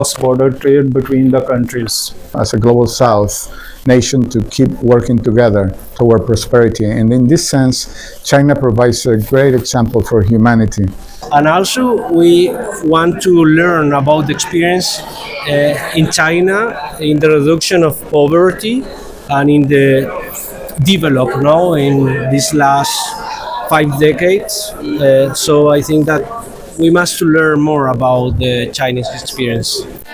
cross-border trade between the countries. As a global South nation to keep working together toward prosperity. And in this sense, China provides a great example for humanity. And also, we want to learn about the experience in China in the reduction of poverty and in the develop now in these last 5 decades. So I think that we must learn more about the Chinese experience.